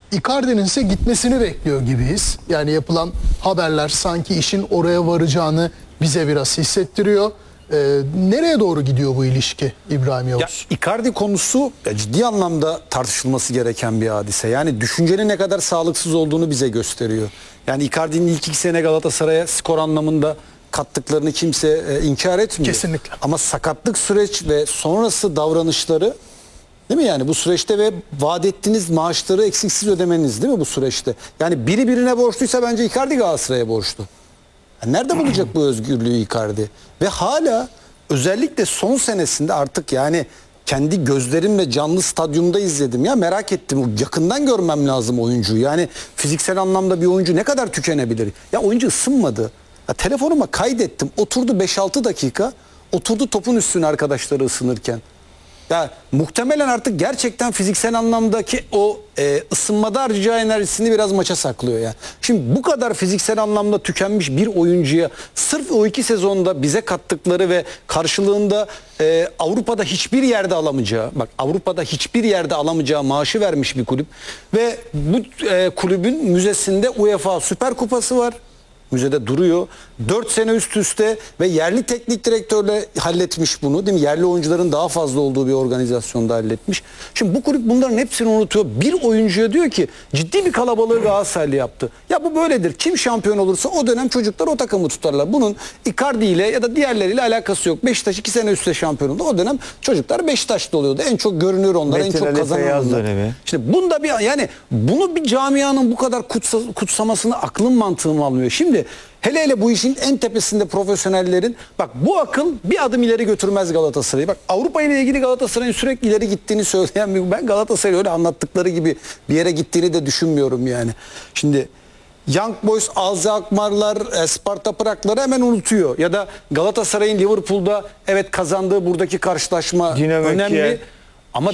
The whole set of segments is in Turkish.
Icardi'nin ise gitmesini bekliyor gibiyiz. Yani yapılan haberler sanki işin oraya varacağını bize biraz hissettiriyor. Nereye doğru gidiyor bu ilişki İbrahim Yavuz? Ya, Icardi konusu ciddi anlamda tartışılması gereken bir hadise. Yani düşüncenin ne kadar sağlıksız olduğunu bize gösteriyor. Yani Icardi'nin ilk 2 sene Galatasaray'a skor anlamında kattıklarını kimse inkar etmiyor. Kesinlikle. Ama sakatlık süreç ve sonrası davranışları, değil mi, yani bu süreçte ve vaat ettiğiniz maaşları eksiksiz ödemeniz, değil mi bu süreçte? Yani biri birine borçluysa bence Icardi Galatasaray'a borçlu. Yani nerede bulacak bu özgürlüğü Icardi? Ve hala özellikle son senesinde artık yani kendi gözlerimle canlı stadyumda izledim. Ya merak ettim. Yakından görmem lazım oyuncuyu. Yani fiziksel anlamda bir oyuncu ne kadar tükenebilir? Ya oyuncu ısınmadı. Ya telefonuma kaydettim. Oturdu 5-6 dakika. Oturdu topun üstüne arkadaşları ısınırken. Ya muhtemelen artık gerçekten fiziksel anlamdaki o ısınmada harcayacağı enerjisini biraz maça saklıyor ya. Şimdi bu kadar fiziksel anlamda tükenmiş bir oyuncuya sırf o 2 sezonda bize kattıkları ve karşılığında Avrupa'da hiçbir yerde alamayacağı, bak Avrupa'da hiçbir yerde alamayacağı maaşı vermiş bir kulüp ve bu kulübün müzesinde UEFA Süper Kupası var. Müzede duruyor. 4 sene üst üste ve yerli teknik direktörle halletmiş bunu, değil mi? Yerli oyuncuların daha fazla olduğu bir organizasyonda halletmiş. Şimdi bu kulüp bunların hepsini unutuyor. Bir oyuncuya diyor ki ciddi bir kalabalığı Galatasaraylı yaptı. Ya bu böyledir. Kim şampiyon olursa o dönem çocuklar o takımı tutarlar. Bunun Icardi ile ya da diğerleriyle alakası yok. Beşiktaş 2 sene üst üste şampiyon oldu. O dönem çocuklar Beşiktaş'ta oluyordu. En çok görünür onlar, en çok kazanan onlar. Şimdi bunda bir, yani bunu bir camianın bu kadar kutsamasını aklın mantığım almıyor. Şimdi hele bu işin en tepesinde profesyonellerin, bak bu akıl bir adım ileri götürmez Galatasaray'ı. Bak Avrupa ile ilgili Galatasaray'ın sürekli ileri gittiğini söyleyen ben Galatasaray'ı öyle anlattıkları gibi bir yere gittiğini de düşünmüyorum yani. Şimdi Young Boys, Alza Akmarlar, Sparta Prag'ları hemen unutuyor. Ya da Galatasaray'ın Liverpool'da evet kazandığı buradaki karşılaşma önemli. Ama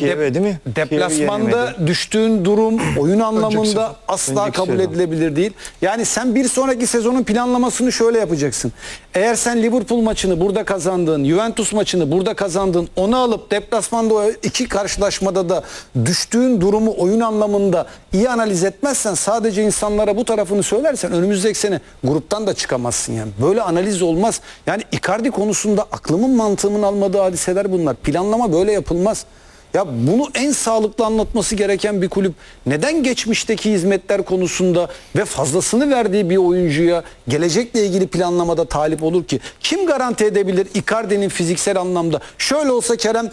deplasmanda düştüğün durum oyun anlamında asla kabul edilebilir değil. Yani sen bir sonraki sezonun planlamasını şöyle yapacaksın. Eğer sen Liverpool maçını burada kazandın, Juventus maçını burada kazandın, onu alıp deplasmanda o 2 karşılaşmada da düştüğün durumu oyun anlamında iyi analiz etmezsen, sadece insanlara bu tarafını söylersen önümüzdeki sene gruptan da çıkamazsın yani. Böyle analiz olmaz. Yani Icardi konusunda aklımın mantığımın almadığı hadiseler bunlar. Planlama böyle yapılmaz. Ya bunu en sağlıklı anlatması gereken bir kulüp neden geçmişteki hizmetler konusunda ve fazlasını verdiği bir oyuncuya gelecekle ilgili planlamada talip olur ki? Kim garanti edebilir Icardi'nin fiziksel anlamda? Şöyle olsa Kerem,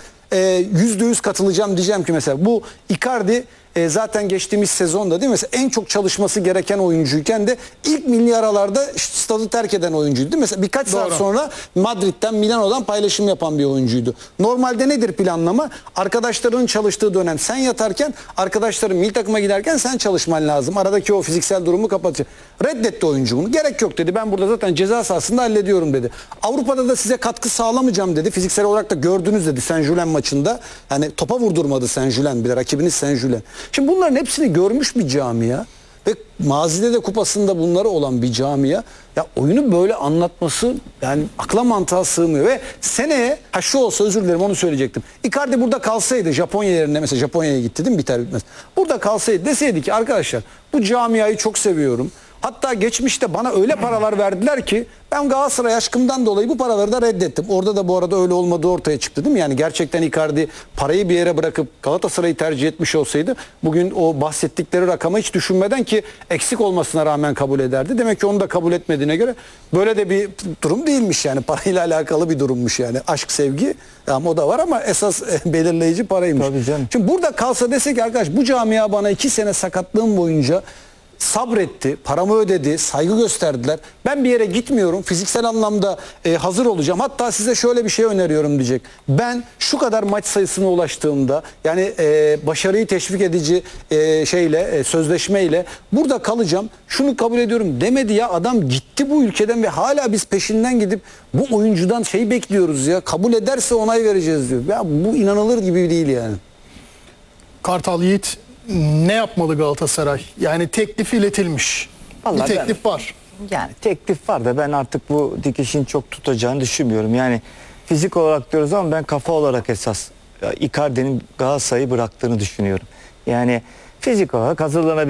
%100 katılacağım diyeceğim ki mesela bu Icardi zaten geçtiğimiz sezonda, değil mi? Mesela en çok çalışması gereken oyuncuyken de ilk milli aralarda stadı terk eden oyuncuydu, değil mi? Mesela birkaç saat sonra Madrid'den, Milano'dan paylaşım yapan bir oyuncuydu. Normalde nedir planlama? Arkadaşlarının çalıştığı dönem sen yatarken, arkadaşların milli takıma giderken sen çalışman lazım. Aradaki o fiziksel durumu kapatacak. Reddetti oyuncu bunu. Gerek yok dedi. Ben burada zaten ceza sahasında hallediyorum dedi. Avrupa'da da size katkı sağlamayacağım dedi. Fiziksel olarak da gördünüz dedi Saint-Gilloise maçında. Yani topa vurdurmadı Saint-Gilloise, bir de rakibiniz Saint-Gilloise. Şimdi bunların hepsini görmüş bir camia ve mazide de kupasında bunları olan bir camia, ya oyunu böyle anlatması yani akla mantığa sığmıyor ve seneye şu olsa, özür dilerim onu söyleyecektim. Icardi burada kalsaydı, Japonya yerine mesela Japonya'ya gitti değil mi, biter bitmez. Burada kalsaydı, deseydi ki arkadaşlar bu camiayı çok seviyorum. Hatta geçmişte bana öyle paralar verdiler ki ben Galatasaray aşkımdan dolayı bu paraları da reddettim. Orada da bu arada öyle olmadığı ortaya çıktı, değil mi? Yani gerçekten Icardi parayı bir yere bırakıp Galatasaray'ı tercih etmiş olsaydı bugün o bahsettikleri rakamı hiç düşünmeden, ki eksik olmasına rağmen kabul ederdi. Demek ki onu da kabul etmediğine göre böyle de bir durum değilmiş yani. Parayla alakalı bir durummuş yani. Aşk, sevgi ama o da var ama esas belirleyici paraymış. Şimdi burada kalsa, desek ki arkadaş bu camia bana 2 sene sakatlığım boyunca sabretti, paramı ödedi, saygı gösterdiler. Ben bir yere gitmiyorum, fiziksel anlamda hazır olacağım. Hatta size şöyle bir şey öneriyorum diyecek. Ben şu kadar maç sayısına ulaştığımda, yani başarıyı teşvik edici sözleşmeyle burada kalacağım. Şunu kabul ediyorum demedi ya. Adam gitti bu ülkeden ve hala biz peşinden gidip bu oyuncudan bekliyoruz ya. Kabul ederse onay vereceğiz diyor. Ya bu inanılır gibi değil yani. Kartal Yiğit, ne yapmalı Galatasaray? Yani teklif iletilmiş. Vallahi bir teklif var. Yani teklif var da ben artık bu dikişin çok tutacağını düşünmüyorum. Yani fizik olarak diyoruz ama ben kafa olarak esas Icardi'nin Galatasaray'ı bıraktığını düşünüyorum. Yani fizik olarak hazırlanabilir.